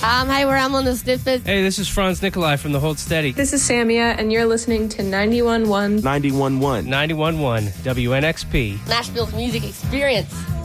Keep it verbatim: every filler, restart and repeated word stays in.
Um, hi, we're Emma on the Snippets. Hey, this is Franz Nikolai from the Hold Steady. This is Samia, and you're listening to ninety-one point one. ninety-one point one. ninety-one point one W N X P. Nashville's music experience.